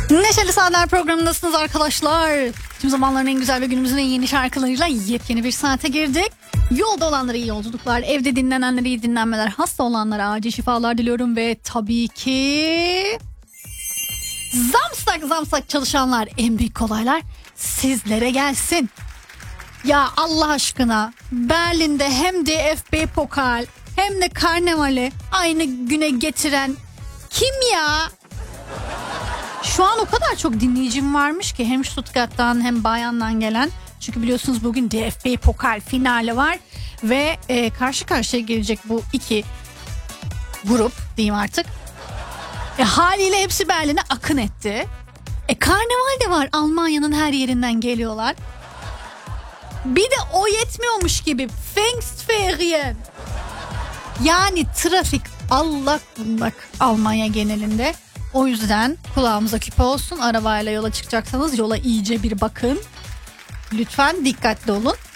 Neşeli Saatler programındasınız arkadaşlar. Tüm zamanların en güzel ve günümüzün en yeni şarkılarıyla yepyeni bir saate girdik. Yolda olanlara iyi yolculuklar, evde dinlenenlere iyi dinlenmeler, hasta olanlara acil şifalar diliyorum ve tabii ki zamsak çalışanlar, en büyük kolaylar sizlere gelsin. Ya Allah aşkına, Berlin'de hem DFB Pokal hem de Karnevali aynı güne getiren kim ya? Şu an o kadar çok dinleyicim varmış ki hem Stuttgart'tan hem Bayern'dan gelen. Çünkü biliyorsunuz bugün DFB Pokal finali var ve karşı karşıya gelecek bu iki grup diyeyim artık. Haliyle hepsi Berlin'e akın etti. Karnaval de var, Almanya'nın her yerinden geliyorlar. Bir de o yetmiyormuş gibi Pfingstferien. Yani trafik allak bullak Almanya genelinde. O yüzden kulağımıza küpe olsun. Arabayla yola çıkacaksanız yola iyice bir bakın. Lütfen dikkatli olun.